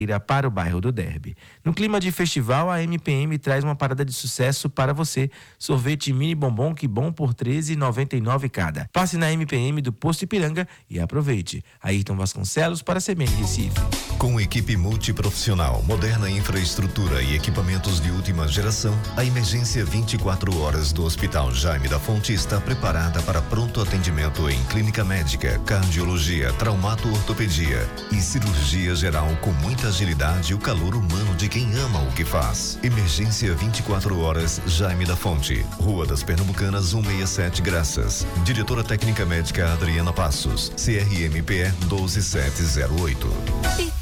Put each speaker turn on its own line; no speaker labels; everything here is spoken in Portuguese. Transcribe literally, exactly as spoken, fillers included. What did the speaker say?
para o bairro do Derby. No clima de festival, a M P M traz uma parada de sucesso para você. Sorvete mini bombom que bom por treze reais e noventa e nove centavos cada. Passe na M P M do Posto Ipiranga e aproveite. Ayrton Vasconcelos para C B N Recife.
Com equipe multiprofissional, moderna infraestrutura e equipamentos de última geração, a emergência vinte e quatro horas do Hospital Jaime da Fonte está preparada para pronto atendimento em clínica médica, cardiologia, traumato-ortopedia e cirurgia geral com muita agilidade e o calor humano de quem ama o que faz. Emergência vinte e quatro horas, Jaime da Fonte, Rua das Pernambucanas, cento e sessenta e sete Graças. Diretora técnica médica Adriana Passos, C R M P E um dois sete zero oito.